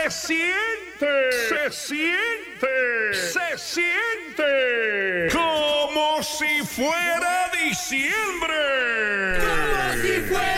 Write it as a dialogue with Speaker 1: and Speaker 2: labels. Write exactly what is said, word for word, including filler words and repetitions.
Speaker 1: Se siente, se siente, se siente como si fuera diciembre.
Speaker 2: Como si fuera